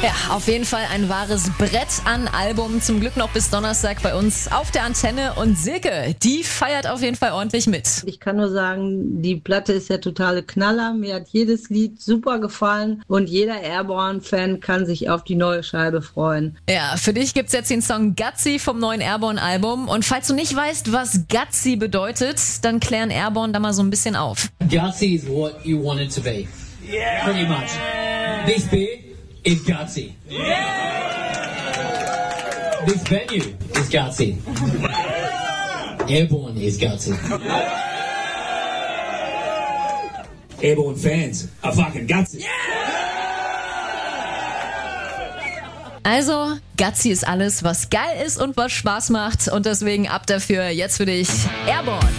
Ja, auf jeden Fall ein wahres Brett an Album. Zum Glück noch bis Donnerstag bei uns auf der Antenne. Und Silke, die feiert auf jeden Fall ordentlich mit. Ich kann nur sagen, die Platte ist der totale Knaller. Mir hat jedes Lied super gefallen und jeder Airborne-Fan kann sich auf die neue Scheibe freuen. Ja, für dich gibt's jetzt den Song Gutsy vom neuen Airborne-Album. Und falls du nicht weißt, was Gutsy bedeutet, dann klären Airborne da mal so ein bisschen auf. Gutsy is what you want it to be. Yeah. Pretty much. This beer is gutsy. Yeah. This venue is gutsy. Airborne is gutsy. Airborne fans are fucking gutsy. Also, Gutsy ist alles, was geil ist und was Spaß macht. Und deswegen ab dafür jetzt für dich Airborne.